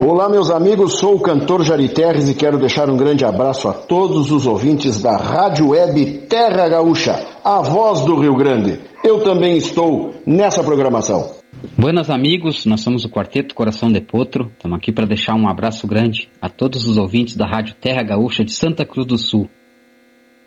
Olá, meus amigos, sou o cantor Jari Terres e quero deixar um grande abraço a todos os ouvintes da Rádio Web Terra Gaúcha, a voz do Rio Grande. Eu também estou nessa programação. Buenas amigos, nós somos o Quarteto Coração de Potro, estamos aqui para deixar um abraço grande a todos os ouvintes da Rádio Terra Gaúcha de Santa Cruz do Sul.